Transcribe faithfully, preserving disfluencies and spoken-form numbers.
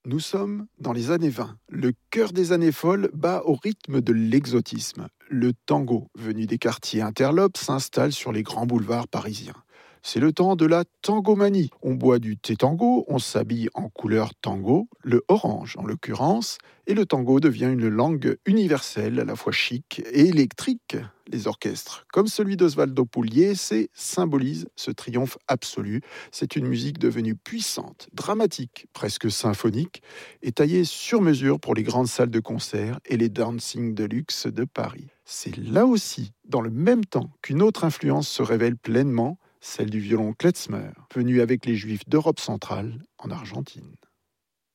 Nous sommes dans les années vingt. Le cœur des années folles bat au rythme de l'exotisme. Le tango, venu des quartiers interlopes, s'installe sur les grands boulevards parisiens. C'est le temps de la tangomanie. On boit du thé tango, on s'habille en couleur tango, le orange en l'occurrence, et le tango devient une langue universelle, à la fois chic et électrique. Les orchestres, comme celui d'Osvaldo Pugliese, symbolisent ce triomphe absolu. C'est une musique devenue puissante, dramatique, presque symphonique, et taillée sur mesure pour les grandes salles de concert et les dancing de luxe de Paris. C'est là aussi, dans le même temps, qu'une autre influence se révèle pleinement, celle du violon klezmer, venu avec les Juifs d'Europe centrale en Argentine.